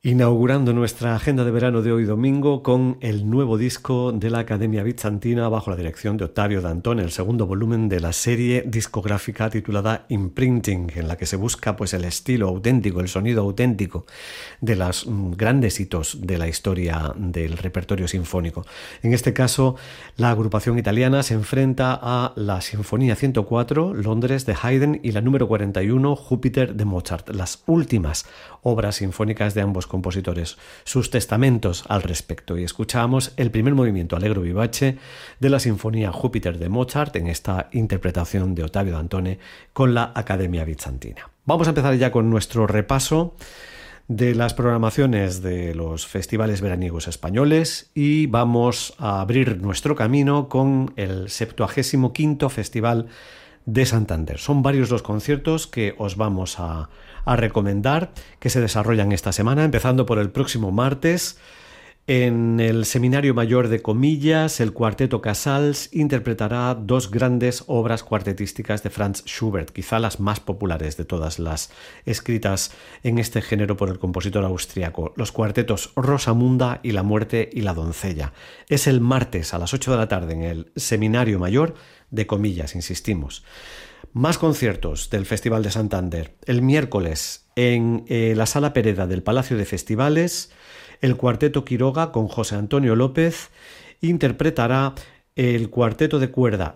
Inaugurando nuestra agenda de verano de hoy domingo con el nuevo disco de la Academia Bizantina bajo la dirección de Ottavio Dantone, el segundo volumen de la serie discográfica titulada Imprinting, en la que se busca pues el estilo auténtico, el sonido auténtico de los grandes hitos de la historia del repertorio sinfónico. En este caso, la agrupación italiana se enfrenta a la Sinfonía 104, Londres, de Haydn, y la número 41, Júpiter, de Mozart, las últimas obras sinfónicas de ambos compositores, sus testamentos al respecto. Y escuchamos el primer movimiento Allegro vivace de la Sinfonía Júpiter de Mozart en esta interpretación de Ottavio Dantone con la Academia Bizantina. Vamos a empezar ya con nuestro repaso de las programaciones de los festivales veraniegos españoles y vamos a abrir nuestro camino con el 75º Festival de Santander. Son varios los conciertos que os vamos a recomendar que se desarrollan esta semana, empezando por el próximo martes. En el Seminario Mayor de Comillas, el Cuarteto Casals interpretará dos grandes obras cuartetísticas de Franz Schubert, quizá las más populares de todas las escritas en este género por el compositor austriaco, los cuartetos Rosamunda y La Muerte y la Doncella. Es el martes a las 8 de la tarde en el Seminario Mayor de Comillas, insistimos. Más conciertos del Festival de Santander. El miércoles en la Sala Pereda del Palacio de Festivales, el Cuarteto Quiroga con José Antonio López interpretará los cuartetos de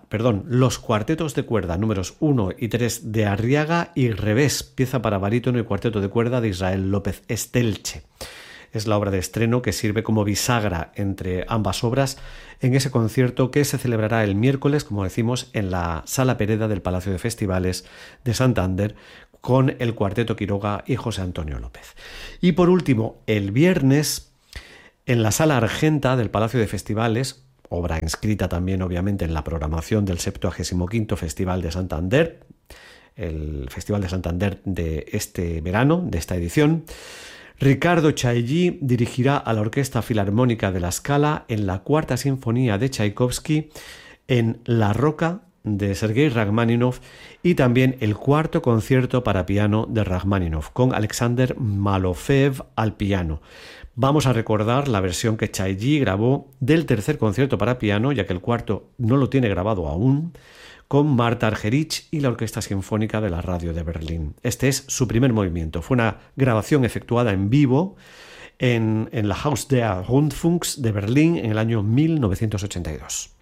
cuerda números 1 y 3 de Arriaga y Revés, pieza para barítono y cuarteto de cuerda de Israel López Estelche. Es la obra de estreno que sirve como bisagra entre ambas obras en ese concierto que se celebrará el miércoles, como decimos, en la Sala Pereda del Palacio de Festivales de Santander con el Cuarteto Quiroga y José Antonio López. Y por último, el viernes, en la Sala Argenta del Palacio de Festivales, obra inscrita también obviamente en la programación del 75º Festival de Santander, el Festival de Santander de este verano, de esta edición, Ricardo Chailly dirigirá a la Orquesta Filarmónica de La Scala en la Cuarta Sinfonía de Tchaikovsky, en La Roca de Sergei Rachmaninoff y también el cuarto concierto para piano de Rachmaninoff con Alexander Malofeev al piano. Vamos a recordar la versión que Chailly grabó del tercer concierto para piano, ya que el cuarto no lo tiene grabado aún, con Marta Argerich y la Orquesta Sinfónica de la Radio de Berlín. Este es su primer movimiento. Fue una grabación efectuada en vivo en la Haus der Rundfunks de Berlín en el año 1982.